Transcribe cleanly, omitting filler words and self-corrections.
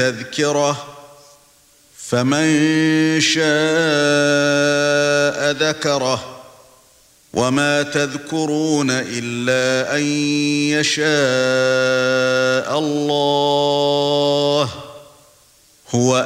تذكرة فمن شاء ذكره وما تذكرون إلا أن يشاء الله هو